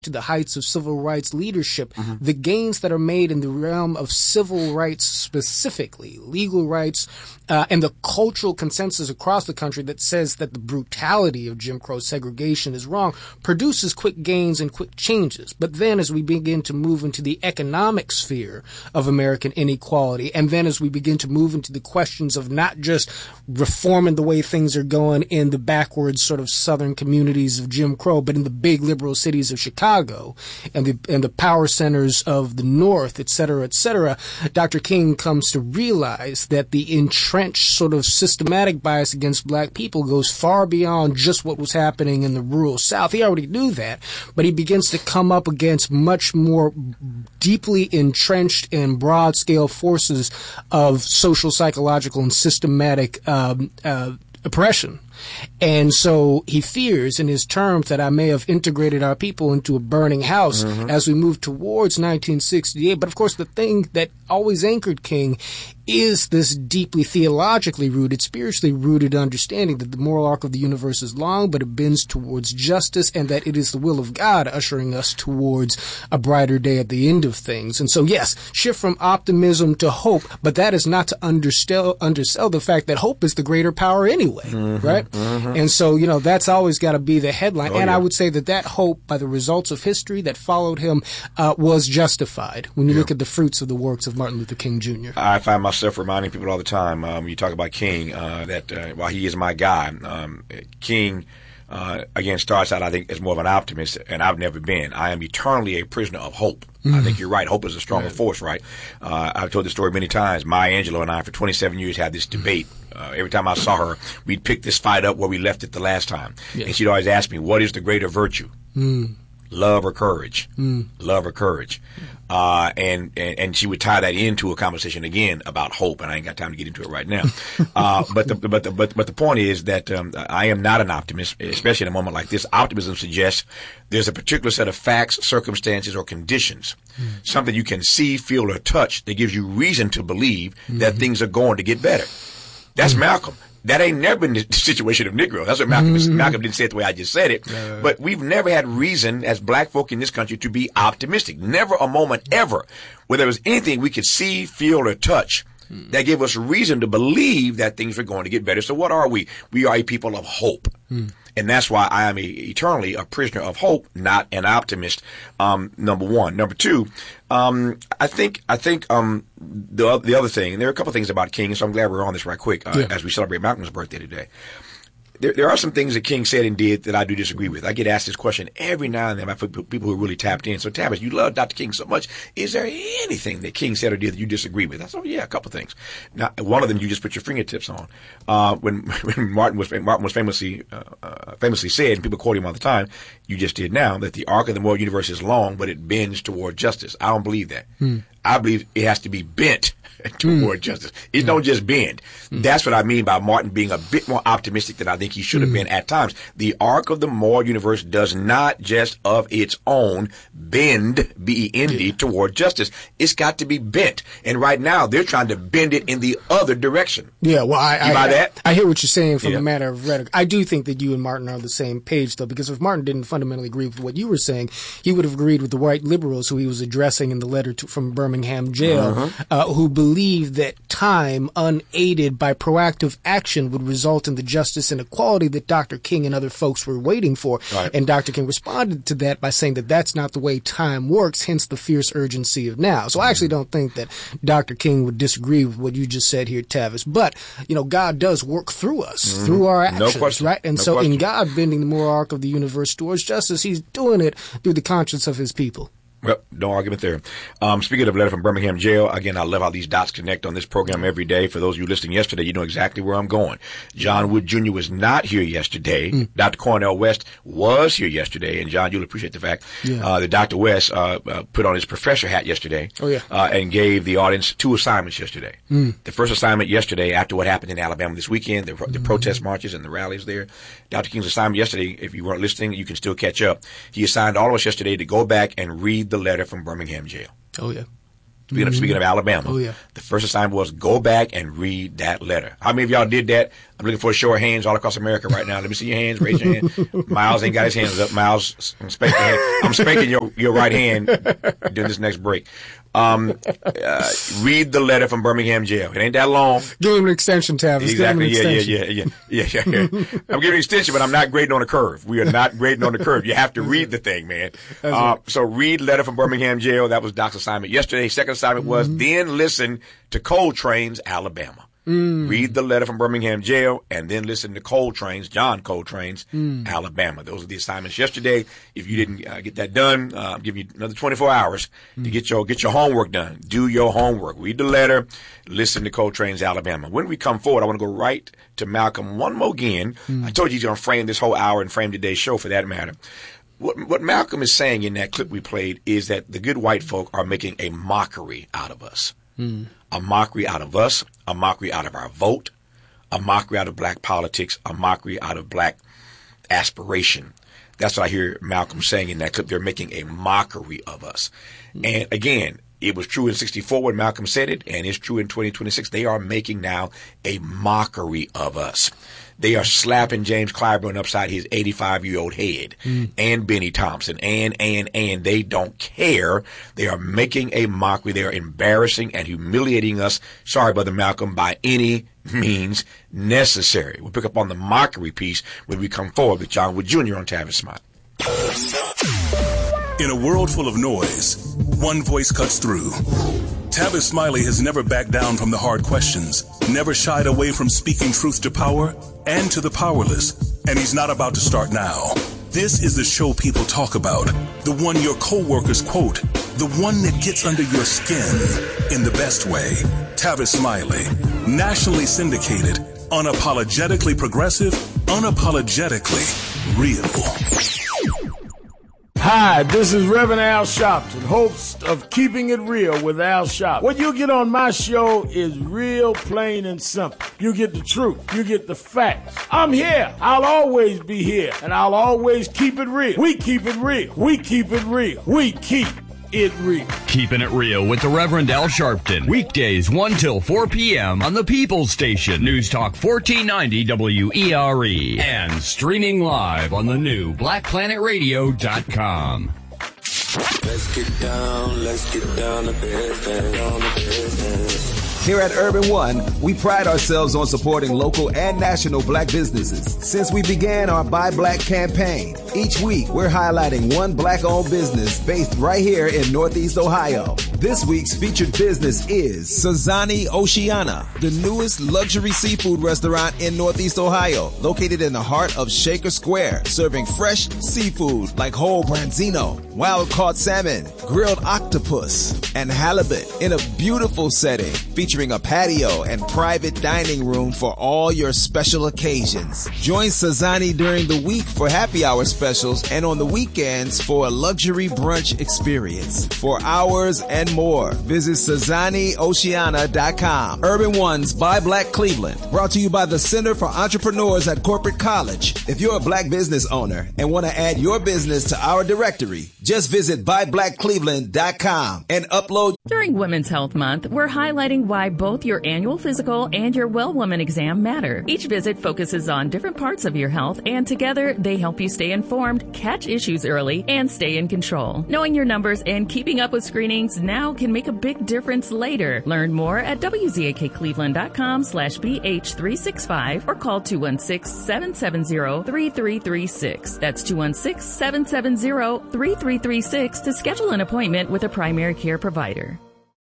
to the heights of civil rights leadership, the gains that are made in the realm of civil rights specifically, legal rights, and the cultural consensus across the country that says that the brutality of Jim Crow segregation is wrong, produces quick gains and quick changes. But then as we begin to move into the economic sphere of American inequality, and then as we begin to move into the questions of not just reforming the way things are going in the backwards sort of southern communities of Jim Crow, but in the big liberal cities of Chicago and the power centers of the North, et cetera, Dr. King comes to realize that the entrenched sort of systematic bias against black people goes far beyond just what was happening in the rural South. He already knew that, but he begins to come up against much more deeply entrenched and broad-scale forces of social, psychological, and systematic oppression. And so he fears in his terms that I may have integrated our people into a burning house as we move towards 1968. But of course, the thing that always anchored King is this deeply theologically rooted, spiritually rooted understanding that the moral arc of the universe is long, but it bends towards justice, and that it is the will of God ushering us towards a brighter day at the end of things. And so, yes, shift from optimism to hope, but that is not to undersell the fact that hope is the greater power anyway, right? And so, you know, that's always got to be the headline. I would say that hope, by the results of history that followed him, was justified when you look at the fruits of the works of Martin Luther King Jr. I find myself reminding people all the time, when you talk about King, that while he is my guy, King, again, starts out, I think, as more of an optimist, and I've never been. I am eternally a prisoner of hope. I think you're right. Hope is a stronger force, right? I've told this story many times. Maya Angelou and I, for 27 years, had this debate. Every time I saw her, we'd pick this fight up where we left it the last time. And she'd always ask me, what is the greater virtue? Love or courage? Love or courage? And she would tie that into a conversation again about hope, and I ain't got time to get into it right now. But the point is that I am not an optimist, especially in a moment like this. Optimism suggests there's a particular set of facts, circumstances, or conditions, something you can see, feel, or touch that gives you reason to believe that things are going to get better. That's Malcolm. That ain't never been the situation of Negro. That's what Malcolm didn't say it the way I just said it. But we've never had reason as black folk in this country to be optimistic. Never a moment ever where there was anything we could see, feel, or touch that gave us reason to believe that things were going to get better. So what are we? We are a people of hope. And that's why I am eternally a prisoner of hope, not an optimist. Number one. Number two, I think the other thing, and there are a couple of things about King, so I'm glad we're on this right quick, as we celebrate Malcolm's birthday today. There are some things that King said and did that I do disagree with. I get asked this question every now and then by people who are really tapped in. So, Tavis, you love Dr. King so much. Is there anything that King said or did that you disagree with? I said, yeah, a couple of things. Now, one of them you just put your fingertips on. When Martin was famously said, and people quote him all the time, you just did now, that the arc of the moral universe is long, but it bends toward justice. I don't believe that. I believe it has to be bent toward justice. It don't just bend. That's what I mean by Martin being a bit more optimistic than I think he should have been at times. The arc of the moral universe does not just of its own bend, B-E-N-D, toward justice. It's got to be bent. And right now, they're trying to bend it in the other direction. Yeah, well, I hear what you're saying from the matter of rhetoric. I do think that you and Martin are on the same page, though, because if Martin didn't fundamentally agree with what you were saying, he would have agreed with the white liberals who he was addressing in the letter from Birmingham jail, who believed that time, unaided by proactive action, would result in the justice and equality that Dr. King and other folks were waiting for. Right. And Dr. King responded to that by saying that that's not the way time works, hence the fierce urgency of now. So I actually don't think that Dr. King would disagree with what you just said here, Tavis. But, you know, God does work through us, through our actions, right? And so in God bending the moral arc of the universe towards justice, he's doing it through the conscience of his people. Well, no argument there. Speaking of a letter from Birmingham jail, again, I love how these dots connect on this program every day. For those of you listening yesterday, you know exactly where I'm going. John Wood Jr. was not here yesterday. Dr. Cornel West was here yesterday, and John, you'll appreciate the fact that Dr. West put on his professor hat yesterday and gave the audience 2 assignments yesterday. The first assignment yesterday, after what happened in Alabama this weekend, the protest marches and the rallies there, Dr. King's assignment yesterday, if you weren't listening, you can still catch up. He assigned all of us yesterday to go back and read the letter from Birmingham jail. Oh, yeah. Speaking of Alabama, the first assignment was go back and read that letter. How many of y'all did that? I'm looking for a show of hands all across America right now. Let me see your hands. Raise your hand. Miles ain't got his hands up. Miles, I'm spanking your right hand during this next break. Read the letter from Birmingham jail. It ain't that long. Give him an extension, Tavis. Exactly. Yeah. I'm giving an extension, but I'm not grading on the curve. We are not grading on the curve. You have to read the thing, man. So read letter from Birmingham jail. That was Doc's assignment yesterday. Second assignment was then listen to Coltrane's Alabama. Read the letter from Birmingham jail and then listen to John Coltrane's Alabama. Those are the assignments yesterday. If you didn't get that done, I'll give you another 24 hours to get your homework done. Do your homework. Read the letter. Listen to Coltrane's Alabama. When we come forward, I want to go right to Malcolm one more again. I told you he's going to frame this whole hour and frame today's show for that matter. What Malcolm is saying in that clip we played is that the good white folk are making a mockery out of us. A mockery out of us, a mockery out of our vote, a mockery out of black politics, a mockery out of black aspiration. That's what I hear Malcolm saying in that clip. They're making a mockery of us. And again, it was true in 1964 when Malcolm said it, and it's true in 2026. They are making now a mockery of us. They are slapping James Clyburn upside his 85-year-old head, and Benny Thompson, and they don't care. They are making a mockery. They are embarrassing and humiliating us. Sorry, Brother Malcolm, by any means necessary. We'll pick up on the mockery piece when we come forward with John Wood Jr. on Tavis Smile. In a world full of noise, one voice cuts through. Tavis Smiley has never backed down from the hard questions, never shied away from speaking truth to power and to the powerless, and he's not about to start now. This is the show people talk about, the one your coworkers quote, the one that gets under your skin in the best way. Tavis Smiley, nationally syndicated, unapologetically progressive, unapologetically real. Hi, this is Reverend Al Sharpton, host of Keeping It Real with Al Sharpton. What you get on my show is real, plain, and simple. You get the truth. You get the facts. I'm here. I'll always be here, and I'll always keep it real. We keep it real. We keep it real. We keep it real. Keeping It Real with the Reverend Al Sharpton. Weekdays 1 till 4 p.m. on the People's Station. News Talk 1490 WERE. And streaming live on the new BlackPlanetRadio.com. Let's get down to business. Here at Urban One, we pride ourselves on supporting local and national black businesses. Since we began our Buy Black campaign, each week we're highlighting one black-owned business based right here in Northeast Ohio. This week's featured business is Sazani Oceana, the newest luxury seafood restaurant in Northeast Ohio, located in the heart of Shaker Square, serving fresh seafood like whole branzino, wild-caught salmon, grilled octopus, and halibut in a beautiful setting, featuring a patio and private dining room for all your special occasions. Join Sazani during the week for happy hour specials and on the weekends for a luxury brunch experience. For hours and more, visit SazaniOceana.com. Urban One's Buy Black Cleveland, brought to you by the Center for Entrepreneurs at Corporate College. If you're a black business owner and want to add your business to our directory, just visit BuyBlackCleveland.com and upload. During Women's Health Month, we're highlighting why both your annual physical and your Well Woman exam matter. Each visit focuses on different parts of your health, and together they help you stay informed, catch issues early, and stay in control. Knowing your numbers and keeping up with screenings now can make a big difference later. Learn more at WZAKCleveland.com/BH365 or call 216-770-3336. That's 216-770-3336 to schedule an appointment with a primary care provider.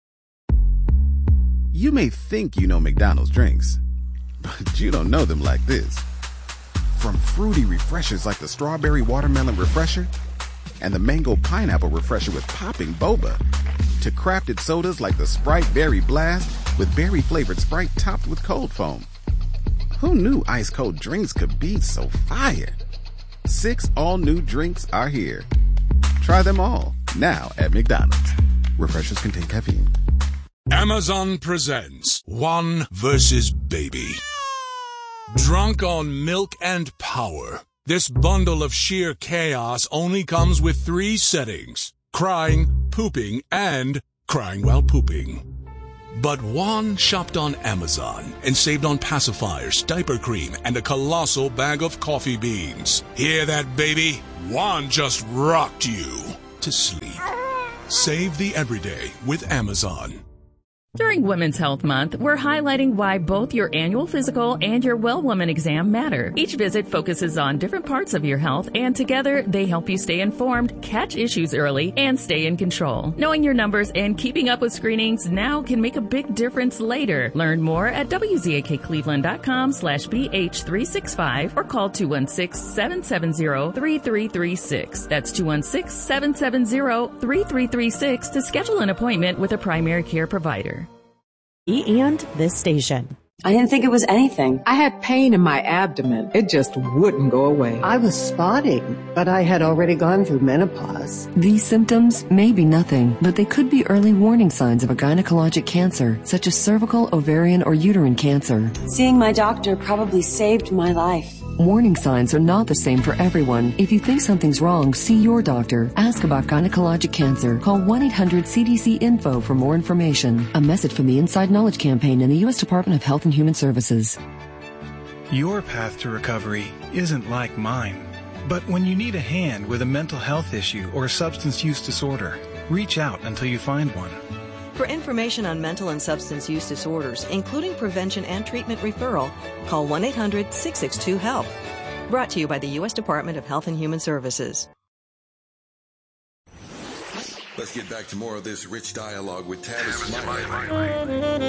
You may think you know McDonald's drinks, but you don't know them like this. From fruity refreshers like the Strawberry Watermelon Refresher and the Mango Pineapple Refresher with popping boba, to crafted sodas like the Sprite Berry Blast with berry-flavored Sprite topped with cold foam. Who knew ice-cold drinks could be so fire? 6 all-new drinks are here. Try them all, now at McDonald's. Refreshers contain caffeine. Amazon presents One vs. Baby. Drunk on milk and power, this bundle of sheer chaos only comes with 3 settings: crying, pooping, and crying while pooping. But Juan shopped on Amazon and saved on pacifiers, diaper cream, and a colossal bag of coffee beans. Hear that, baby? Juan just rocked you to sleep. Save the everyday with Amazon. During Women's Health Month, we're highlighting why both your annual physical and your Well Woman exam matter. Each visit focuses on different parts of your health, and together they help you stay informed, catch issues early, and stay in control. Knowing your numbers and keeping up with screenings now can make a big difference later. Learn more at wzakcleveland.com/BH365 or call 216-770-3336. That's 216-770-3336 to schedule an appointment with a primary care provider. And this station. I didn't think it was anything. I had pain in my abdomen. It just wouldn't go away. I was spotting, but I had already gone through menopause. These symptoms may be nothing, but they could be early warning signs of a gynecologic cancer, such as cervical, ovarian, or uterine cancer. Seeing my doctor probably saved my life. Warning signs are not the same for everyone. If you think something's wrong, see your doctor. Ask about gynecologic cancer. Call 1-800-CDC-INFO for more information. A message from the Inside Knowledge Campaign and the U.S. Department of Health and Human Services. Your path to recovery isn't like mine. But when you need a hand with a mental health issue or a substance use disorder, reach out until you find one. For information on mental and substance use disorders, including prevention and treatment referral, call 1-800-662-HELP. Brought to you by the U.S. Department of Health and Human Services. Let's get back to more of this rich dialogue with Tavis Smiley.